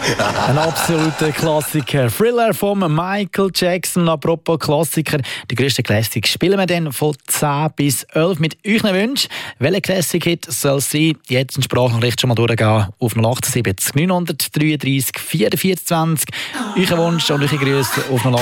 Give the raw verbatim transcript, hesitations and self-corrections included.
Ein absoluter Klassiker. Thriller von Michael Jackson. Apropos Klassiker, die grössten Classics spielen wir dann von zehn bis elf mit euren Wünschen. Welcher Classic-Hit soll es sein? Jetzt eine Sprachnachricht schon mal durchgehen auf null acht sieben neun drei drei vier vier zwei zwanzig. Euer Wunsch und eure Grüße auf null